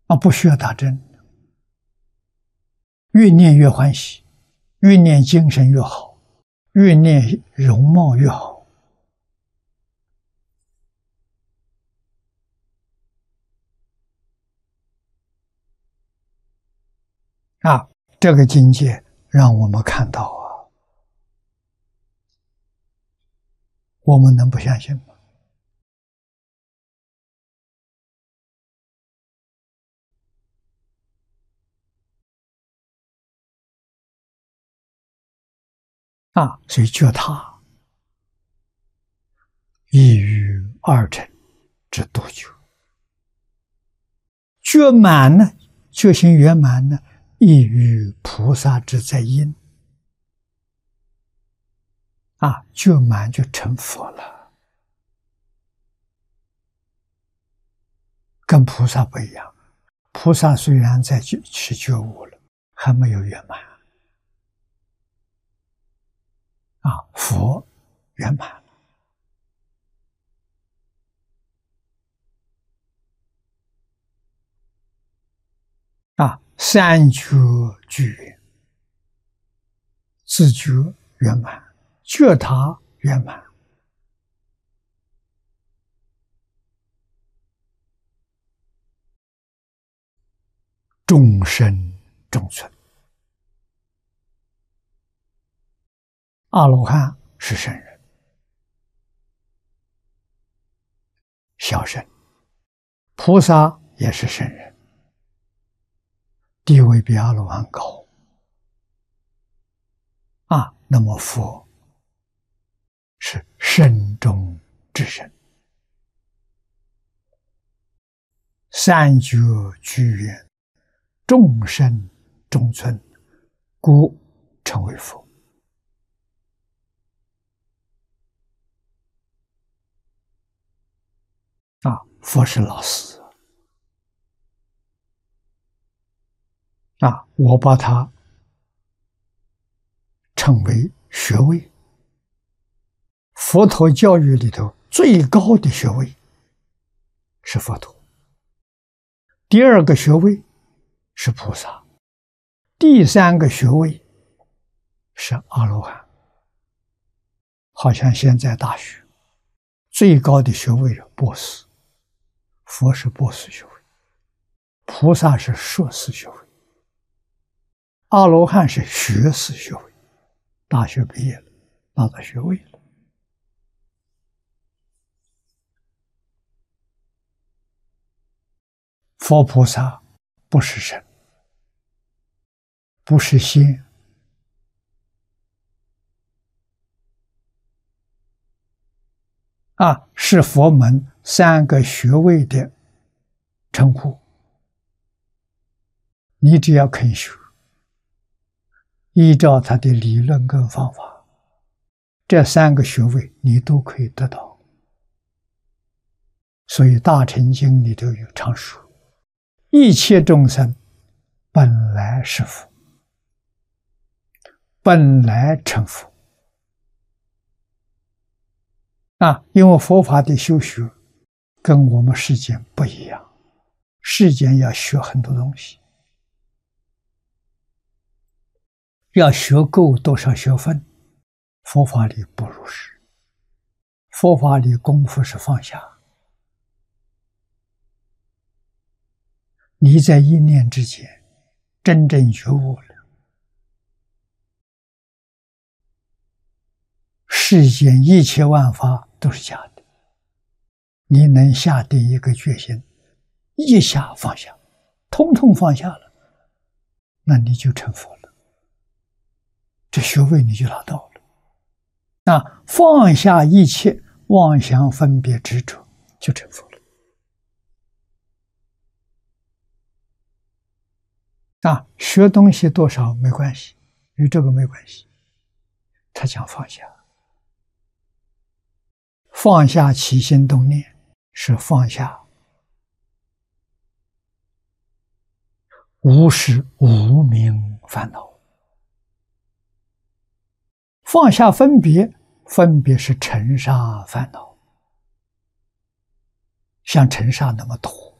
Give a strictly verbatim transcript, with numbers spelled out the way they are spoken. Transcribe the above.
啊，不需要打针，越念越欢喜，越念精神越好，越念容貌越好。啊，这个境界让我们看到啊，我们能不相信吗？啊，所以觉他亦于二乘之度觉，觉满呢，觉行圆满呢，亦于菩萨之在因。啊，觉满就成佛了，跟菩萨不一样。菩萨虽然在去觉悟了，还没有圆满。啊，佛圆满了。啊，三觉具圆，自觉圆满，觉他圆满，众生众存。阿罗汉是圣人，小圣；菩萨也是圣人，地位比阿罗汉高。啊，那么佛是圣中之圣，三觉具圆，众生众存，故成为佛。啊，佛是老师。啊，我把它称为学位。佛陀教育里头最高的学位是佛陀，第二个学位是菩萨，第三个学位是阿罗汉。好像现在大学最高的学位是博士，佛是博士学位，菩萨是硕士学位，阿罗汉是学士学位，大学毕业了，拿到学位了。佛菩萨不是神，不是仙，啊，是佛门三个学位的称呼。你只要肯学，依照他的理论跟方法，这三个学位你都可以得到。所以《大乘经》里头有常说，一切众生本来是佛，本来成佛。啊，因为佛法的修学跟我们世间不一样，世间要学很多东西，要学够多少学分，佛法里不如是。佛法里功夫是放下，你在一念之间真正觉悟了，世间一切万法都是假的，你能下定一个决心，一下放下，通通放下了，那你就成佛了，这学位你就拿到了。那放下一切妄想分别执着，就成佛了。啊，学东西多少没关系，与这个没关系。他讲放下，放下起心动念，是放下无始无明烦恼。放下分别，分别是尘沙烦恼，像尘沙那么多。